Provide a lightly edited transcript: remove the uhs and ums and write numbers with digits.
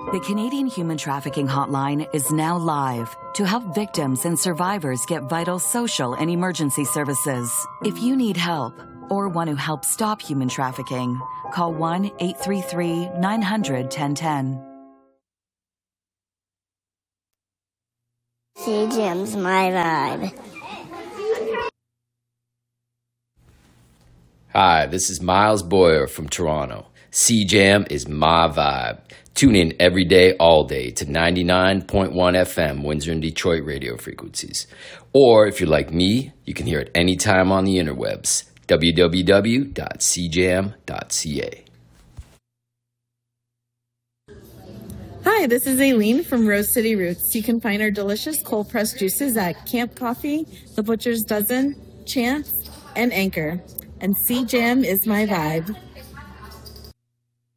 The Canadian Human Trafficking Hotline is now live to help victims and survivors get vital social and emergency services. If you need help or want to help stop human trafficking, call 1-833-900-1010. CJAM's my vibe. Hi, this is Miles Boyer from Toronto. CJAM is my vibe. Tune in every day, all day to 99.1 FM, Windsor and Detroit radio frequencies. Or if you're like me, you can hear it anytime on the interwebs, www.cjam.ca. Hi, this is Aileen from Rose City Roots. You can find our delicious cold-pressed juices at Camp Coffee, The Butcher's Dozen, Chance, and Anchor. And CJAM is my vibe.